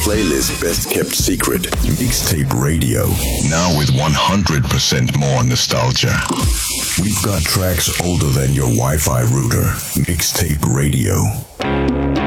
playlist best kept secret. Mixtape Radio. Now with 100% more nostalgia. We've got tracks older than your Wi-Fi router. Mixtape Radio.